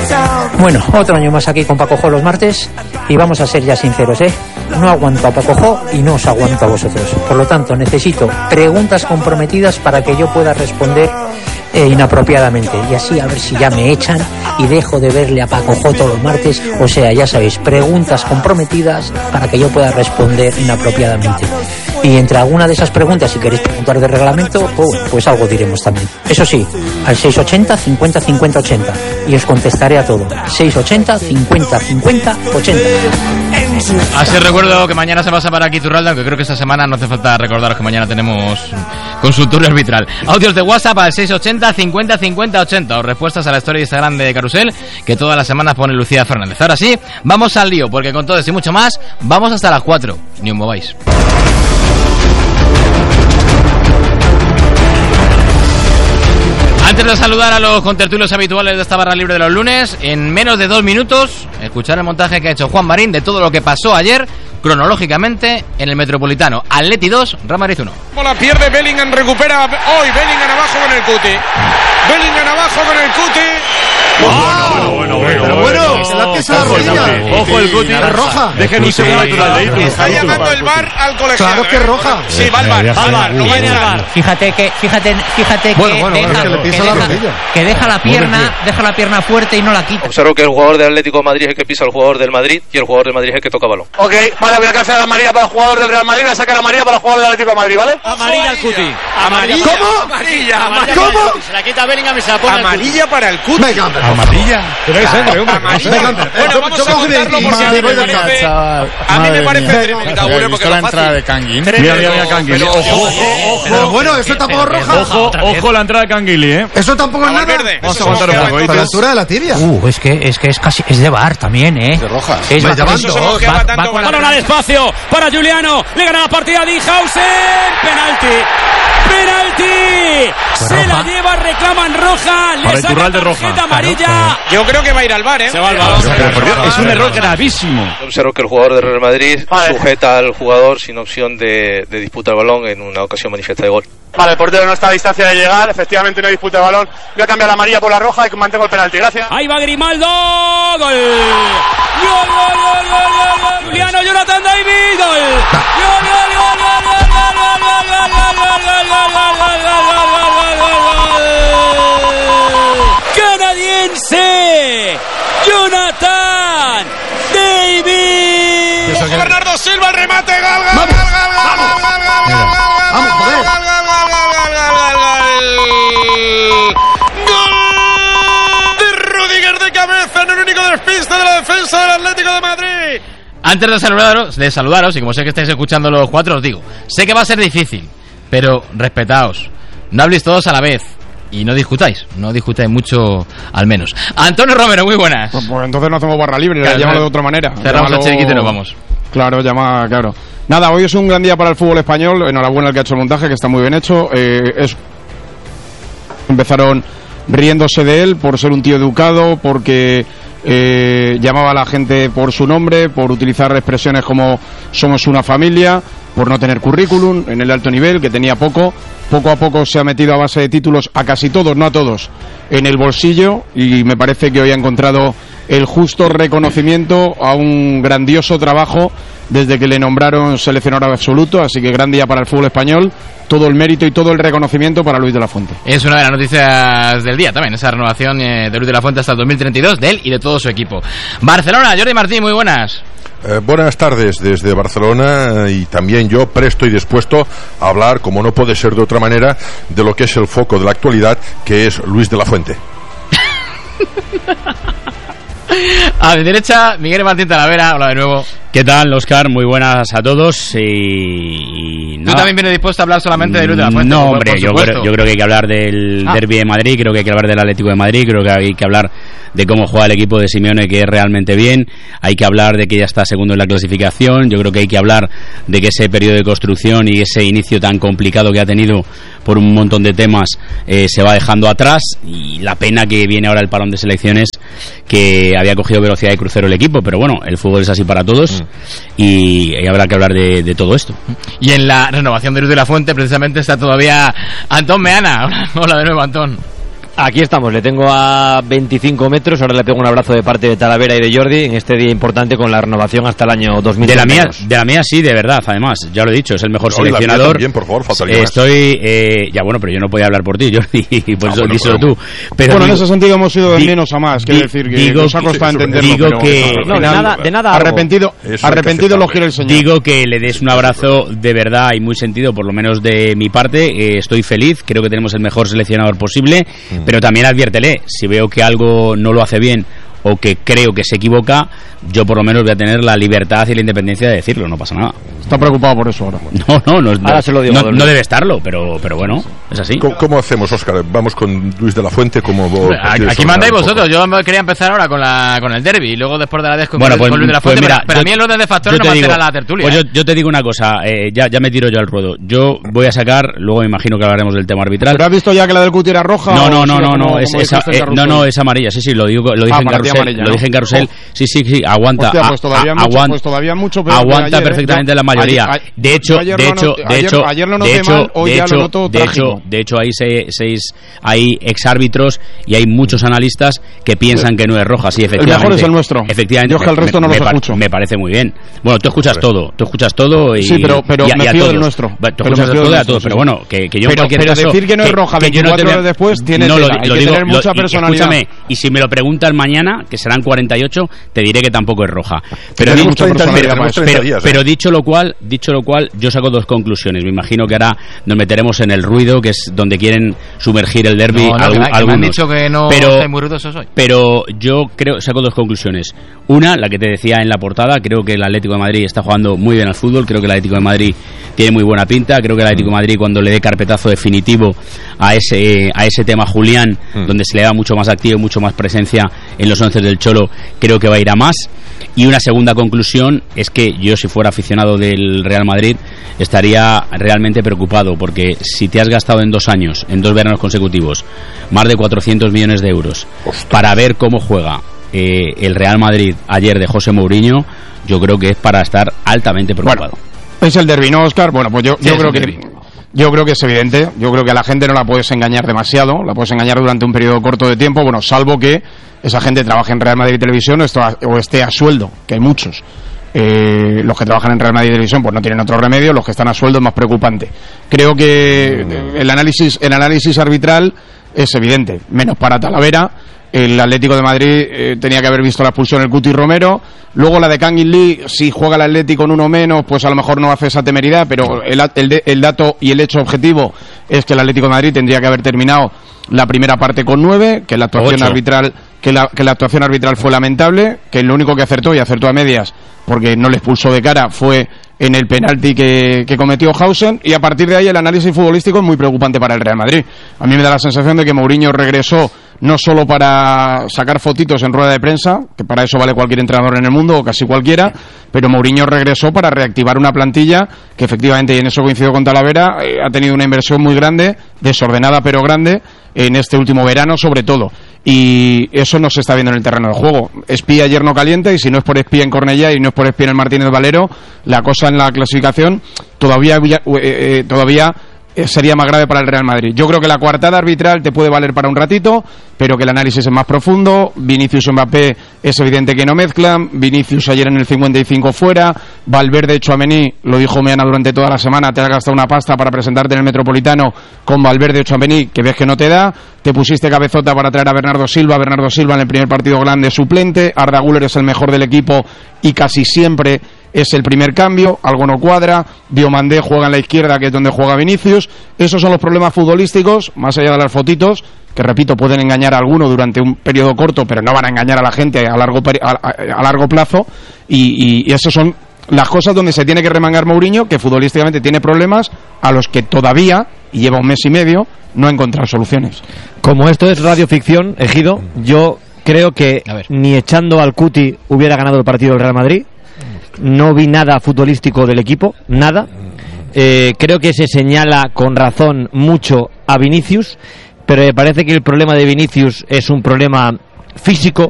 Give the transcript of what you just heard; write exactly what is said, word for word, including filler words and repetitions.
Bueno, otro año más aquí con Paco Jo los martes y vamos a ser ya sinceros, ¿eh? No aguanto a Paco Jo y no os aguanto a vosotros. Por lo tanto, necesito preguntas comprometidas para que yo pueda responder eh, inapropiadamente. Y así a ver si ya me echan y dejo de verle a Paco Jo todos los martes. O sea, ya sabéis, preguntas comprometidas para que yo pueda responder inapropiadamente. Y entre alguna de esas preguntas, si queréis preguntar de reglamento, pues, pues algo diremos también. Eso sí, al seis ochenta, cincuenta, cincuenta, ochenta. Y os contestaré a todo. seis ochenta, cincuenta, cincuenta, ochenta. Así recuerdo que mañana se pasa para aquí Turralda, aunque creo que esta semana no hace falta recordaros que mañana tenemos consultorio arbitral. Audios de WhatsApp al seis ochenta, cincuenta, cincuenta, ochenta. O respuestas a la historia de Instagram de Carrusel, que todas las semanas pone Lucía Fernández. Ahora sí, vamos al lío, porque con todo esto y mucho más, vamos hasta las cuatro. Ni os mováis. Antes de saludar a los contertulios habituales de esta barra libre de los lunes, en menos de dos minutos, escuchar el montaje que ha hecho Juan Marín de todo lo que pasó ayer, cronológicamente, en el Metropolitano. Atleti dos, Real Madrid uno. La pierde Bellingham, recupera hoy Bellingham abajo con el Cuti. Bellingham abajo con el Cuti. Bueno, bueno, bueno, pero bueno, se la pisa la rodilla. Ojo el Cuti, es roja. Dejen un segundo de Está llamando el V A R al colegiado. Claro que es roja. Sí, va el V A R, va el V A R, no va el V A R. Fíjate que, fíjate, fíjate Bueno, que, bueno, deja, es que le pisa que la deja- rodilla. que deja la pierna, deja la pierna fuerte y no la quita. Observo que el jugador del Atlético de Madrid es el que pisa al jugador del Madrid y el jugador del Madrid es el que toca balón. Ok, vale, voy a cancelar la amarilla para el jugador del Real Madrid, voy a sacar la amarilla para el jugador del Atlético de Madrid, ¿vale? Amarilla al Cuti. Amarilla. ¿Cómo? Amarilla, amarilla. ¿Cómo? Se la quita Bellingham y se la pone amarilla para el Cuti. Venga, hombre. Amarilla. Pero es hombre, hombre. Amarilla. Venga, hombre. Bueno, vamos a contarlo porque a mí me parece... A mí me parece... ¿Visto la entrada de Canguín? Mira, mira, mira, Canguili. Ojo, ojo, Pero ojo. bueno, eso tampoco es roja. Ojo, ojo la entrada de Canguili, ¿eh? Eso tampoco es nada. Valverde. Vamos a Eso aguantar un es poco, que ¿eh? Para la altura de la tibia. Uh, es que es que es casi es de V A R también, ¿eh? De roja. Es Me llaman Eso dos. se mojeaba Va- tanto va con con la... la- Balón al espacio para Juliano. Le gana la partida a Dijhausen. Penalti. Penalti. Se roja. la lleva, reclaman roja. Le Para el saca Turral de roja. tarjeta amarilla. Yo creo que va a ir al V A R, ¿eh? Se va al balón. Pero, por Dios, es un error gravísimo. Observo que el jugador del Real Madrid Vale. sujeta al jugador sin opción de, de disputa del balón en una ocasión manifiesta de gol. Vale, el portero no está a distancia de llegar, efectivamente no hay disputa de balón. Voy a cambiar la amarilla por la roja y mantengo el penalti, gracias. Ahí va Grimaldo. Gol. Gol, gol, gol, gol, gol, gol. Juliano, Jonathan David. Gol. Gol, gol, gol, gol, gol, gol, gol, gol, gol, gol, gol, gol, gol, gol, gol, gol, gol. Canadiense. Jonathan David. Ojo, Bernardo Silva, el remate, gol, gol, Vamos, gol, gol, gol, vamos. gol, gol, gol, Mira, gol, vamos, gol, joder. gol, gol, gol, gol, gol, gol. De Rudiger de cabeza en el único despiste de la defensa del Atlético de Madrid. Antes de saludaros, de saludaros, y como sé que estáis escuchando los cuatro, os digo, sé que va a ser difícil, pero respetaos, no habléis todos a la vez y no discutáis, no discutáis mucho al menos. Antonio Romero, muy buenas. Pues, pues entonces no hacemos barra libre, Claro, llámalo claro. de otra manera. Cerramos Llámalo- el chiringuito y nos vamos. Claro, llama, claro. Nada, hoy es un gran día para el fútbol español. Enhorabuena al que ha hecho el montaje, que está muy bien hecho. Eh, es... Empezaron riéndose de él por ser un tío educado, porque eh, llamaba a la gente por su nombre, por utilizar expresiones como somos una familia, por no tener currículum en el alto nivel, que tenía poco. Poco a poco se ha metido a base de títulos a casi todos, no a todos, en el bolsillo, y me parece que hoy ha encontrado el justo reconocimiento a un grandioso trabajo desde que le nombraron seleccionador absoluto, así que gran día para el fútbol español, todo el mérito y todo el reconocimiento para Luis de la Fuente. Es una de las noticias del día también, esa renovación eh, de Luis de la Fuente hasta el dos mil treinta y dos, de él y de todo su equipo. Barcelona, Jordi Martín, muy buenas. Eh, buenas tardes desde Barcelona, y también yo presto y dispuesto a hablar, como no puede ser de otra manera, de lo que es el foco de la actualidad, que es Luis de la Fuente. A mi derecha, Miguel Martín Talavera, hola de nuevo. ¿Qué tal, Oscar? Muy buenas a todos. Y, y ¿Tú nada. también vienes dispuesto a hablar solamente de Luis de la Fuente? No, por- hombre, por yo supuesto. creo, yo creo que hay que hablar del Ah. derbi de Madrid, creo que hay que hablar del Atlético de Madrid, creo que hay que hablar de cómo juega el equipo de Simeone, que es realmente bien, hay que hablar de que ya está segundo en la clasificación, yo creo que hay que hablar de que ese periodo de construcción y ese inicio tan complicado que ha tenido por un montón de temas eh, se va dejando atrás, y la pena que viene ahora el parón de selecciones, que había cogido velocidad de crucero el equipo, pero bueno, el fútbol es así para todos, mm. y habrá que hablar de, de todo esto. Y en la renovación de Luis de la Fuente precisamente está todavía Antón Meana. Hola, hola de nuevo, Antón. Aquí estamos, le tengo a veinticinco metros, ahora le pego un abrazo de parte de Talavera y de Jordi en este día importante con la renovación hasta el año dos mil veinte. De la mía, de la mía sí, de verdad, además, ya lo he dicho, es el mejor no, seleccionador. También, por favor, faltaría más. Estoy, eh, ya bueno, pero yo no podía hablar por ti, Jordi, y por no, eso bueno, díselo pero, tú. Pero bueno, digo, en ese sentido hemos ido de di, menos a más, quiero decir que digo, nos ha costado entenderlo, digo pero que no, de nada, de nada arrepentido, arrepentido lo quiere el señor. Digo que le des un abrazo de verdad y muy sentido, por lo menos de mi parte. Eh, estoy feliz, creo que tenemos el mejor seleccionador posible, mm. pero también adviértele, si veo que algo no lo hace bien o que creo que se equivoca, yo por lo menos voy a tener la libertad y la independencia de decirlo, no pasa nada. Está preocupado por eso ahora. No, no, no, ahora no, se lo digo, no, no debe estarlo, pero, pero bueno, es así. ¿Cómo, cómo hacemos, Óscar? Vamos con Luis de la Fuente, como vos. Aquí mandáis vosotros, yo quería empezar ahora con la con el derbi y luego después de la desco bueno, con, pues, con Luis de la Fuente, pues mira, pero, pero yo, a mí el orden de factores no me altera la tertulia. Pues ¿eh? yo, yo te digo una cosa, eh, ya, ya me tiro yo al ruedo. Yo voy a sacar, luego me imagino que hablaremos del tema arbitral. ¿Pero has visto ya que la del Cuti era roja? No, no, no, no, no, no, es, esa, eh, no, no, es amarilla, sí, sí, lo digo, lo dije ah, en carrusel, amarilla, lo ¿no? dije en carrusel, oh. sí, sí, sí, aguanta, Hostia, pues todavía, a, mucho, aguanta, pues todavía mucho peor aguanta ayer, perfectamente ¿eh? la mayoría. Ayer, de hecho, de hecho, de hecho, ayer lo de noté hecho, mal, hoy de ya hecho, lo noto de hecho, de hecho, hay seis, seis, hay exárbitros y hay muchos analistas que piensan que no es roja, sí, efectivamente. El mejor es el nuestro. Efectivamente. Yo es que el resto me, no los me, escucho. Me parece muy bien. Bueno, tú escuchas todo, tú escuchas todo y sí, pero, pero y, me y a fío todos. del nuestro. Tú pero escuchas me todo y a nuestro, todos, sí, pero sí. bueno, que, que yo pero, en cualquier pero caso, decir que no es roja veinticuatro horas no después tiene no, tela. Lo, Hay lo que digo, tener lo, mucha personalidad. Escúchame, y si me lo preguntan mañana, que serán cuarenta y ocho, te diré que tampoco es roja. Pero, di, mucha personalidad pero, pero, días, ¿eh? pero dicho lo cual, dicho lo cual, yo saco dos conclusiones. Me imagino que ahora nos meteremos en el ruido, que es donde quieren sumergir el derbi. No, no, algún, que me, que me han dicho que no pero, soy muy ruidoso soy. Pero yo creo, saco dos conclusiones. Una, la que te decía en la portada, creo que el Atlético de Madrid está jugando muy bien al fútbol, creo que el Atlético de Madrid tiene muy buena pinta, creo que el Atlético de Madrid cuando le dé carpetazo definitivo a ese a ese tema Julián, mm. donde se le da mucho más activo y mucho más presencia en los once del Cholo, creo que va a ir a más. Y una segunda conclusión es que yo, si fuera aficionado del Real Madrid, estaría realmente preocupado, porque si te has gastado en dos años, en dos veranos consecutivos, más de cuatrocientos millones de euros Hostia. para ver cómo juega eh, el Real Madrid ayer de José Mourinho, yo creo que es para estar altamente preocupado. Bueno, es el derbi, ¿no, Óscar? Bueno, pues yo, sí, yo creo que derbi. Yo creo que es evidente, yo creo que a la gente no la puedes engañar demasiado, la puedes engañar durante un periodo corto de tiempo, bueno, salvo que esa gente trabaje en Real Madrid Televisión o, esto, o esté a sueldo, que hay muchos. Eh, los que trabajan en Real Madrid Televisión pues no tienen otro remedio, los que están a sueldo es más preocupante. Creo que el análisis, el análisis arbitral es evidente, menos para Talavera. El Atlético de Madrid eh, tenía que haber visto la expulsión del Cuti Romero. Luego la de Kangin Lee, si juega el Atlético con uno menos, pues a lo mejor no hace esa temeridad, pero el, el, el dato y el hecho objetivo es que el Atlético de Madrid tendría que haber terminado la primera parte con nueve, que la actuación Ocho. arbitral que la, que la actuación arbitral fue lamentable, que lo único que acertó, y acertó a medias, porque no le expulsó de cara, fue en el penalti que, que cometió Hausen, y a partir de ahí el análisis futbolístico es muy preocupante para el Real Madrid. A mí me da la sensación de que Mourinho regresó no solo para sacar fotitos en rueda de prensa, que para eso vale cualquier entrenador en el mundo, o casi cualquiera, pero Mourinho regresó para reactivar una plantilla que efectivamente, y en eso coincido con Talavera, eh, ha tenido una inversión muy grande, desordenada pero grande, en este último verano sobre todo. Y eso no se está viendo en el terreno de juego. Espía ayer no calienta, y si no es por Espía en Cornellá y no es por Espía en el Martínez Valero, la cosa en la clasificación todavía eh, eh, todavía sería más grave para el Real Madrid. Yo creo que la coartada arbitral te puede valer para un ratito, pero que el análisis es más profundo. Vinicius y Mbappé es evidente que no mezclan. Vinicius ayer en el cincuenta y cinco fuera. Valverde, Tchouaméni, lo dijo Meana durante toda la semana, te has gastado una pasta para presentarte en el Metropolitano con Valverde, Tchouaméni, que ves que no te da. Te pusiste cabezota para traer a Bernardo Silva. Bernardo Silva en el primer partido grande suplente. Arda Güler es el mejor del equipo y casi siempre es el primer cambio, algo no cuadra. Diomandé juega en la izquierda, que es donde juega Vinicius. Esos son los problemas futbolísticos, más allá de las fotitos, que repito, pueden engañar a alguno durante un periodo corto, pero no van a engañar a la gente a largo, a, a, a largo plazo, y, y, y esos son las cosas donde se tiene que remangar Mourinho, que futbolísticamente tiene problemas a los que todavía, y lleva un mes y medio, no ha encontrado soluciones. Como esto es radioficción, Ejido, yo creo que ni echando al Cuti hubiera ganado el partido del Real Madrid. No vi nada futbolístico del equipo, nada. Eh, creo que se señala con razón mucho a Vinicius, pero me parece que el problema de Vinicius es un problema físico,